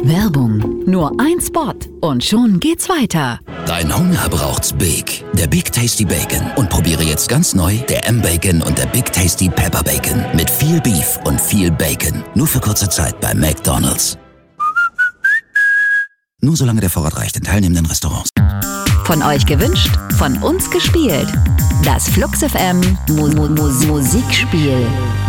Werbung. Nur ein Spot und schon geht's weiter. Dein Hunger braucht's Big. Der Big Tasty Bacon. Und probiere jetzt ganz neu der M-Bacon und der Big Tasty Pepper Bacon. Mit viel Beef und viel Bacon. Nur für kurze Zeit bei McDonald's. Nur solange der Vorrat reicht in teilnehmenden Restaurants. Von euch gewünscht, von uns gespielt. Das Flux FM Musikspiel.